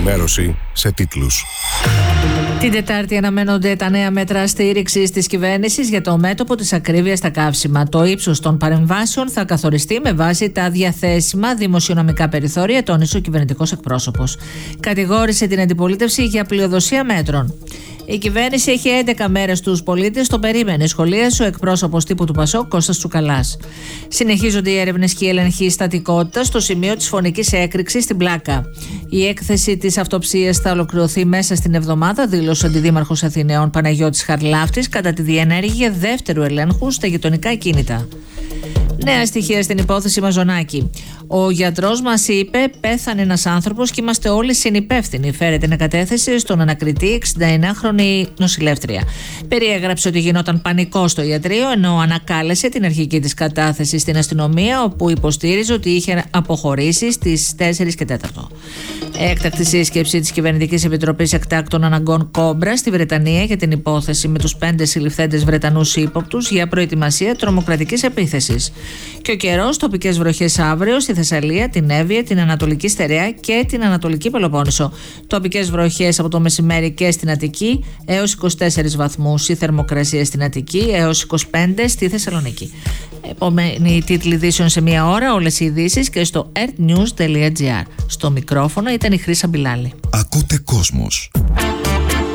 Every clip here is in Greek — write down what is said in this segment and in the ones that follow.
Ενημέρωση σε τίτλους. Την Τετάρτη αναμένονται τα νέα μέτρα στήριξης της κυβέρνησης για το μέτωπο της ακρίβειας στα καύσιμα. Το ύψος των παρεμβάσεων θα καθοριστεί με βάση τα διαθέσιμα δημοσιονομικά περιθώρια, τόνισε ο κυβερνητικός εκπρόσωπος. Κατηγόρησε την αντιπολίτευση για πλειοδοσία μέτρων. Η κυβέρνηση έχει 11 μέρες στους πολίτες, το περίμενε, σχολίασε ο εκπρόσωπος τύπου του ΠΑΣΟΚ Κώστας Τσουκαλάς. Συνεχίζονται οι έρευνες και η έλεγχη στατικότητας στο σημείο της φωνικής έκρηξης στην Πλάκα. Η έκθεση της αυτοψίας θα ολοκληρωθεί μέσα στην εβδομάδα, δήλωσε ο αντιδήμαρχος Αθηναίων Παναγιώτης Χαρλάφτης κατά τη διενέργεια δεύτερου ελέγχου στα γειτονικά κίνητα. Νέα στοιχεία στην υπόθεση Μαζονάκη. Ο γιατρός μας είπε: πέθανε ένας άνθρωπος και είμαστε όλοι συνυπεύθυνοι. Φέρεται την κατέθεση στον ανακριτή 69χρονη νοσηλεύτρια. Περιέγραψε ότι γινόταν πανικό στο ιατρείο, ενώ ανακάλεσε την αρχική της κατάθεση στην αστυνομία, όπου υποστήριζε ότι είχε αποχωρήσει στις 4 και 4. Έκτακτη σύσκεψη της Κυβερνητικής Επιτροπής Εκτάκτων Αναγκών Κόμπρα στη Βρετανία για την υπόθεση με τους 5 συλληφθέντες Βρετανούς ύποπτους για προετοιμασία τρομοκρατικής επίθεσης. Και ο καιρός, τοπικές βροχές αύριο στη Θεσσαλία, την Εύβοια, την Ανατολική Στερεά και την Ανατολική Πελοπόννησο. Τοπικές βροχές από το μεσημέρι και στην Αττική έως 24 βαθμούς η θερμοκρασία στην Αττική, έως 25 στη Θεσσαλονίκη. Επόμενη τίτλη ειδήσεων σε μία ώρα, όλες οι ειδήσεις και στο earthnews.gr. Στο μικρόφωνο ήταν η Χρύσα Μπιλάλη. Ακούτε Κόσμος.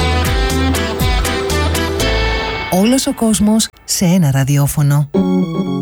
Όλος ο κόσμος σε ένα ραδιόφωνο.